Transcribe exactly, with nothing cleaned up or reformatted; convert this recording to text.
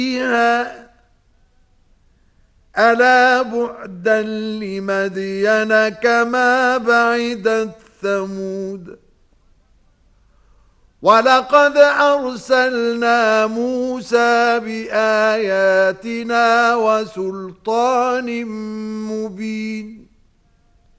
فيها ألا بعدا لمدين كما بعدت ثمود ولقد أرسلنا موسى بآياتنا وسلطان مبين